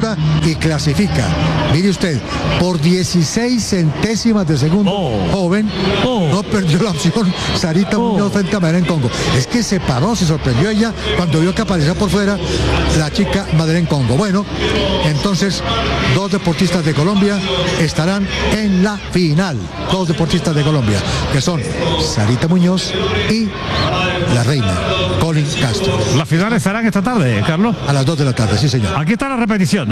rebota y clasifica. Mire usted, por 16 centésimas de segundo, joven, no perdió la opción Sarita Muñoz frente a Madeleine Congo. Es que se paró, se sorprendió ella cuando vio que aparecía por fuera la chica Madeleine Congo. Bueno, entonces, dos deportistas de Colombia estarán en la final. Dos deportistas de Colombia, que son Sarita Muñoz y la reina, Colin Castro. Las finales estarán esta tarde, Carlos. A las 2 de la tarde, sí señor. Aquí está la repetición.